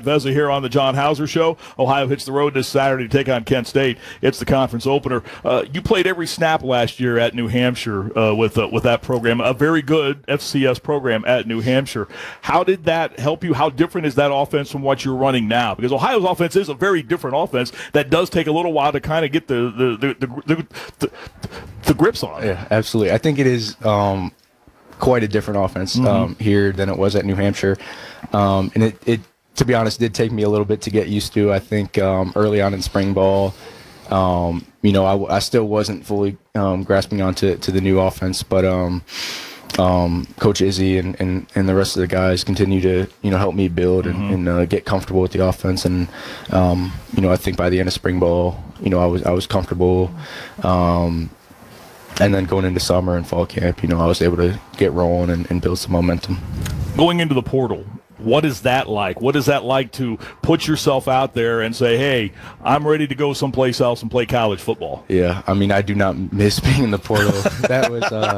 Vezza here on the John Hauser Show. Ohio hits the road this Saturday to take on Kent State. It's the conference opener. You played every snap last year at New Hampshire with that program, a very good FCS program at New Hampshire. How did that help you? How different is that offense from what you're running now? Because Ohio's offense is a very different offense that does take a little while to kind of get the grips on. Yeah, absolutely. I think it is quite a different offense here than it was at New Hampshire. And it, to be honest, did take me a little bit to get used to. I think early on in spring ball, I still wasn't fully grasping onto the new offense, but Coach Izzy and the rest of the guys continue to help me build and get comfortable with the offense. And I think by the end of spring ball, I was comfortable. And then going into summer and fall camp, I was able to get rolling and build some momentum. Going into the portal, what is that like? What is that like to put yourself out there and say, hey, I'm ready to go someplace else and play college football? Yeah, I mean, I do not miss being in the portal. That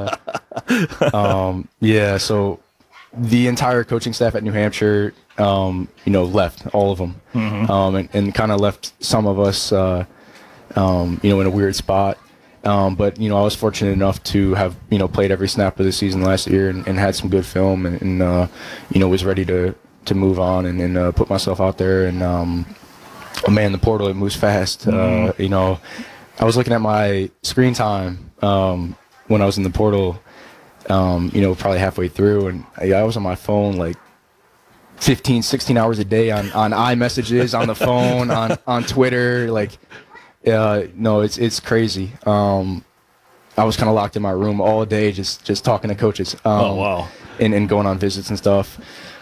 was, so the entire coaching staff at New Hampshire, left, all of them, and kind of left some of us, in a weird spot. But I was fortunate enough to have played every snap of the season last year and had some good film and was ready to move on and put myself out there. And the portal, it moves fast. I was looking at my screen time when I was in the portal, probably halfway through, and I was on my phone like 15, 16 hours a day on iMessages, on the phone, on Twitter, like. No, it's crazy. I was kind of locked in my room all day, just talking to coaches. Oh, wow. And going on visits and stuff.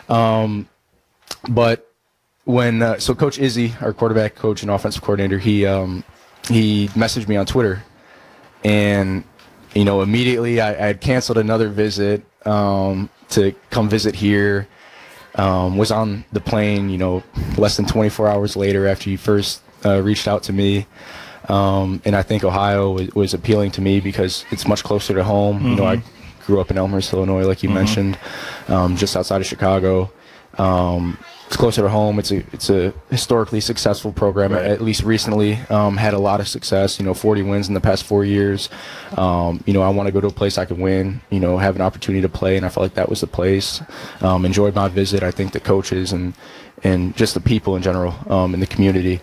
But when so Coach Izzy, our quarterback coach and offensive coordinator, he messaged me on Twitter, and immediately I had canceled another visit to come visit here. Was on the plane, less than 24 hours later after he first reached out to me, and I think Ohio was appealing to me because it's much closer to home. I grew up in Elmhurst, Illinois, like you mentioned, just outside of Chicago. It's closer to home. It's a historically successful program, right. At least recently. Had a lot of success, 40 wins in the past 4 years. I want to go to a place I can win, have an opportunity to play, and I felt like that was the place. Enjoyed my visit. I think the coaches and just the people in general in the community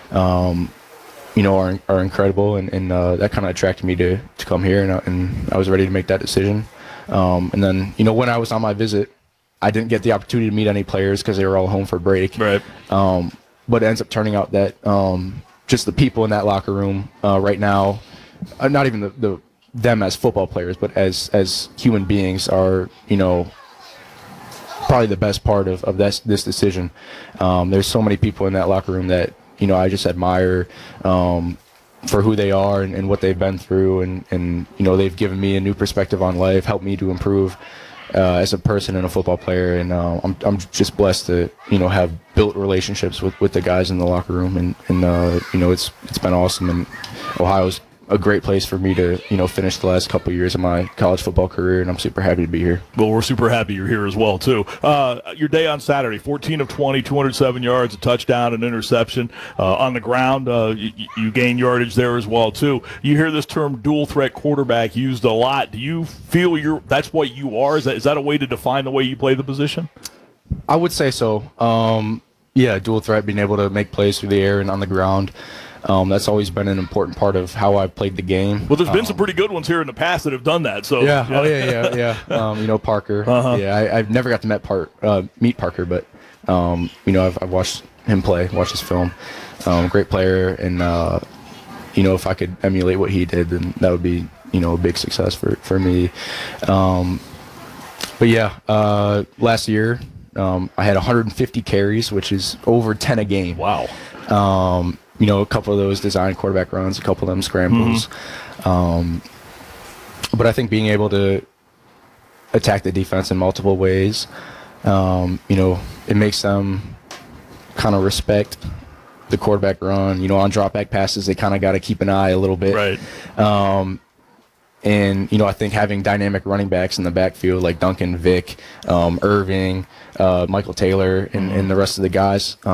are incredible, and that kind of attracted me to come here, and I was ready to make that decision. And then, when I was on my visit, I didn't get the opportunity to meet any players because they were all home for break. Right. But it ends up turning out that just the people in that locker room right now, not even them as football players, but as human beings are, probably the best part of this decision. There's so many people in that locker room that I just admire for who they are and what they've been through, and they've given me a new perspective on life, helped me to improve as a person and a football player, and I'm just blessed to have built relationships with the guys in the locker room, and it's been awesome, and Ohio's a great place for me to finish the last couple of years of my college football career, and I'm super happy to be here. Well, we're super happy you're here as well too. Your day on Saturday, 14 of 20, 207 yards, a touchdown, an interception on the ground. You gain yardage there as well too. You hear this term dual threat quarterback used a lot. Do you feel that's what you are? Is that a way to define the way you play the position? I would say so. Dual threat, being able to make plays through the air and on the ground. That's always been an important part of how I've played the game. Well, there's been some pretty good ones here in the past that have done that. So yeah. Parker. I've never got to meet Parker, but I've watched him play, watched his film. Great player, and if I could emulate what he did, then that would be a big success for me. Last year I had 150 carries, which is over 10 a game. Wow. A couple of those design quarterback runs, a couple of them scrambles. But I think being able to attack the defense in multiple ways, it makes them kind of respect the quarterback run. On drop back passes, they kind of got to keep an eye a little bit. Right. And I think having dynamic running backs in the backfield like Duncan, Vic, Irving, Michael Taylor, and the rest of the guys,